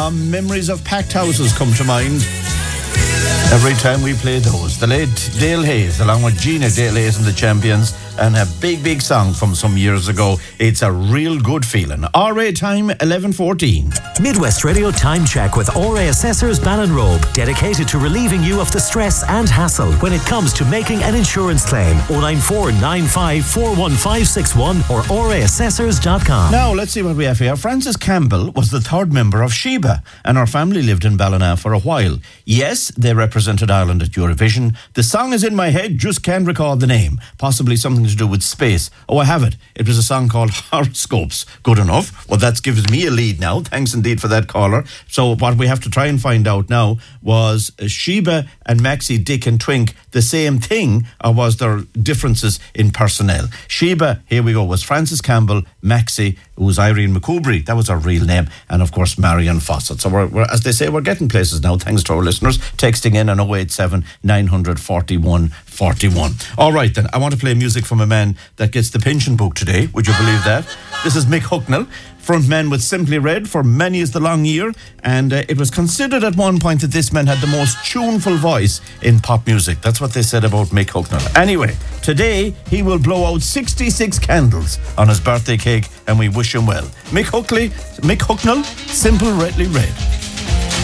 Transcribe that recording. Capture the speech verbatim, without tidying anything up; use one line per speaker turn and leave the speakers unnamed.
Ah, memories of packed houses come to mind every time we play those. The late Dale Hayes, along with Gina Dale Hayes and the Champions, and a big, big song from some years ago. It's a real good feeling. R A time, eleven fourteen.
Midwest Radio Time Check with R A Assessors Ballinrobe, dedicated to relieving you of the stress and hassle when it comes to making an insurance claim. oh nine four nine five four one five six one or r a assessors dot com.
Now, let's see what we have here. Frances Campbell was the third member of Sheba, and her family lived in Ballina for a while. Yes, they represented Ireland at Eurovision. The song is in my head, just can't recall the name. Possibly something to do with space. Oh, I have it. It was a song called Horoscopes. Good enough. Well, that gives me a lead now. Thanks indeed for that caller. So what we have to try and find out now was uh, Sheba and Maxi, Dick and Twink the same thing, or was there differences in personnel? Sheba, here we go, was Frances Campbell. Maxi, who was Irene McCoubry, that was her real name, and of course Marion Fawcett. So we're, we're, as they say, we're getting places now, thanks to our listeners texting in on oh eight seven nine forty-one forty-one. All right then, I want to play music from a man that gets the pension book today. Would you believe that? This is Mick Hucknall, frontman with Simply Red for Many is the Long Year, and uh, it was considered at one point that this man had the most tuneful voice in pop music. That's what they said about Mick Hucknall. Anyway, today he will blow out sixty-six candles on his birthday cake, and we wish him well. Mick Hucknall, Mick Hucknall, Simple Redly Red.